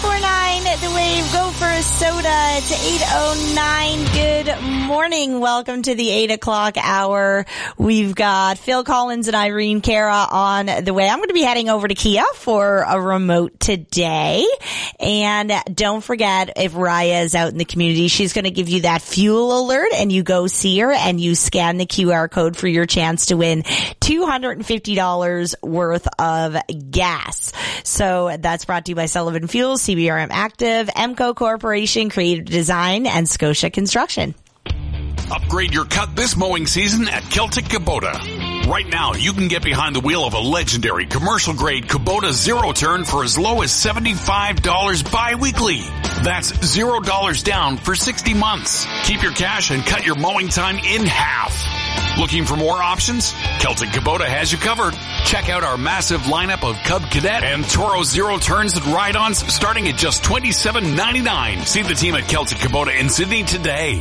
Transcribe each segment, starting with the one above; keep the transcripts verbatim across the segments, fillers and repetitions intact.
four nine, The Wave. Go for a soda. It's eight oh nine. Good morning. Welcome to the eight o'clock hour. We've got Phil Collins and Irene Cara on the way. I'm going to be heading over to Kia for a remote today. And don't forget, if Raya is out in the community, she's going to give you that fuel alert, and you go see her and you scan the Q R code for your chance to win two hundred fifty dollars worth of gas. So that's brought to you by Sullivan Fuels, C B R M Active, Emco Corporation, Creative Design, and Scotia Construction. Upgrade your cut this mowing season at Celtic Kubota. Right now, you can get behind the wheel of a legendary commercial-grade Kubota Zero Turn for as low as seventy-five dollars bi-weekly. That's zero dollars down for sixty months. Keep your cash and cut your mowing time in half. Looking for more options? Celtic Kubota has you covered. Check out our massive lineup of Cub Cadet and Toro Zero Turns and ride-ons starting at just twenty-seven ninety-nine. See the team at Celtic Kubota in Sydney today.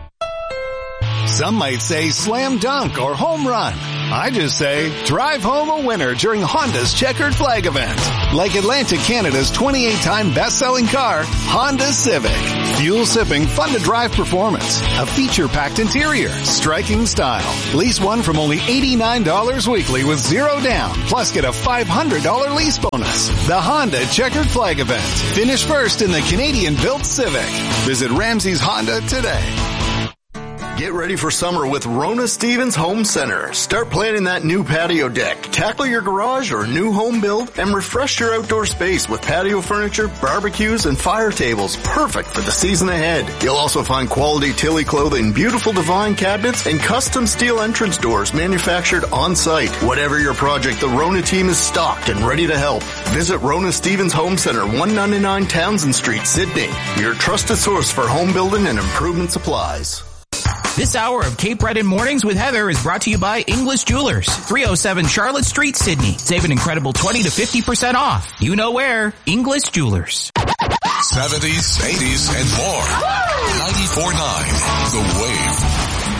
Some might say slam dunk or home run. I just say drive home a winner during Honda's Checkered Flag event. Like Atlantic Canada's twenty-eight time best-selling car, Honda Civic. Fuel-sipping, fun-to-drive performance. A feature-packed interior. Striking style. Lease one from only eighty-nine dollars weekly with zero down. Plus get a five hundred dollars lease bonus. The Honda Checkered Flag event. Finish first in the Canadian-built Civic. Visit Ramsey's Honda today. Get ready for summer with Rona Stevens Home Center. Start planning that new patio deck, tackle your garage or new home build, and refresh your outdoor space with patio furniture, barbecues, and fire tables. Perfect for the season ahead. You'll also find quality Tilly clothing, beautiful Divine cabinets, and custom steel entrance doors manufactured on-site. Whatever your project, the Rona team is stocked and ready to help. Visit Rona Stevens Home Center, one ninety-nine Townsend Street, Sydney. Your trusted source for home building and improvement supplies. This hour of Cape Breton Mornings with Heather is brought to you by English Jewelers, three oh seven Charlotte Street, Sydney. Save an incredible twenty to fifty percent off. You know where. English Jewelers. seventies, eighties, and more. ninety-four point nine The Wave.